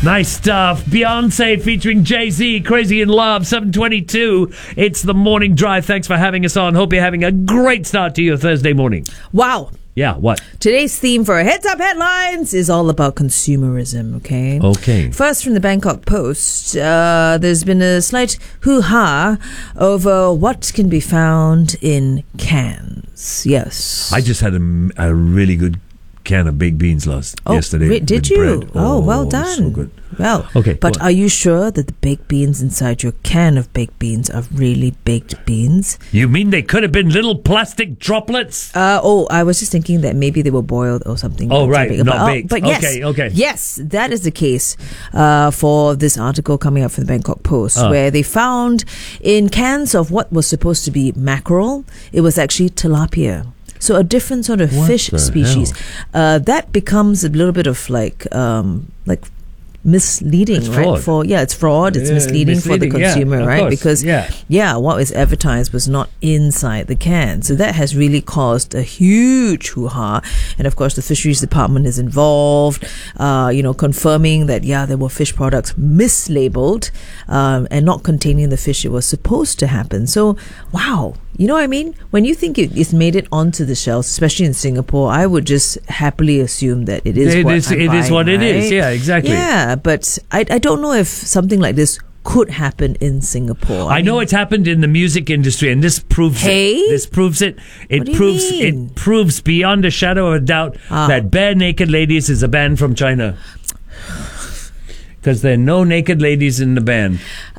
Nice stuff. Beyonce featuring Jay-Z, Crazy in Love, 7:22. It's the Morning Drive. Thanks for having us on. Hope you're having a great start to your Thursday morning. Wow. Yeah, what? Today's theme for Heads Up Headlines is all about consumerism, okay? Okay. First, from the Bangkok Post, there's been a slight hoo-ha over what can be found in cans. Yes. I just had a really good can of baked beans yesterday. Did with you? bread. Oh, well done. So good. Well, Okay, but are you sure that the baked beans inside your can of baked beans are really baked beans? You mean they could have been little plastic droplets? I was just thinking that maybe they were boiled or something. Oh, right, not baked. But yes, Okay. Yes, that is the case for this article coming up from the Bangkok Post, where they found in cans of what was supposed to be mackerel, it was actually tilapia. So a different sort of fish species. That becomes a little bit of like misleading, it's right? fraud. It's fraud. It's misleading for the consumer, right? Course. Because what was advertised was not inside the can. So that has really caused a huge hoo-ha. And of course, the fisheries department is involved, confirming that there were fish products mislabeled and not containing the fish it was supposed to happen. So, wow. You know what I mean? When you think it's made it onto the shelves, especially in Singapore, I would just happily assume that it is what it is. Yeah, exactly. Yeah, but I don't know if something like this could happen in Singapore. I know it's happened in the music industry, and this proves it. This proves it. It proves beyond a shadow of a doubt that Bare Naked Ladies is a band from China. Because there are no naked ladies in the band.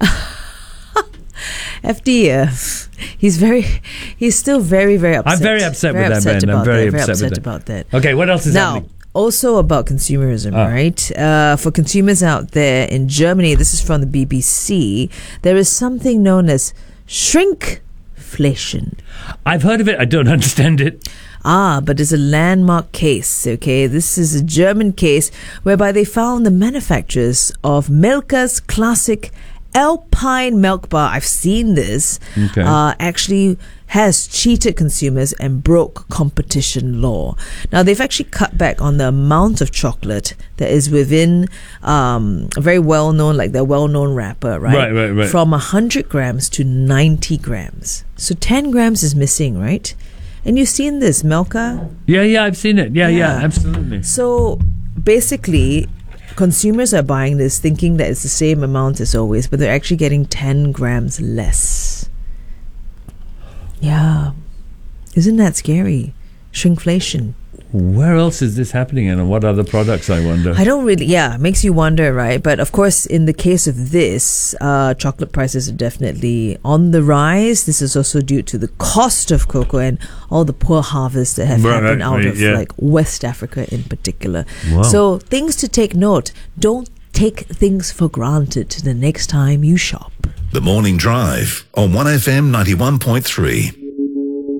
FD, he's still very, very upset. I'm very upset with that band. I'm very upset about that. Okay, what else is happening? Also about consumerism, right? For consumers out there in Germany, this is from the BBC, there is something known as shrinkflation. I've heard of it. I don't understand it. But it's a landmark case, okay? This is a German case whereby they found the manufacturers of Milka's classic Alpine milk bar, I've seen this, actually has cheated consumers and broke competition law. Now, they've actually cut back on the amount of chocolate that is within a very well-known, like their well-known wrapper, right? Right. From 100 grams to 90 grams. So 10 grams is missing, right? And you've seen this, Milka? Yeah, I've seen it. Yeah, absolutely. So, basically, consumers are buying this thinking that it's the same amount as always, but they're actually getting 10 grams less. Yeah. Isn't that scary? Shrinkflation. Where else is this happening, and what other products, I wonder? I don't really, it makes you wonder, right? But of course, in the case of this, chocolate prices are definitely on the rise. This is also due to the cost of cocoa and all the poor harvests that have happened out of like West Africa in particular. Wow. So things to take note. Don't take things for granted the next time you shop. The Morning Drive on 1FM 91.3.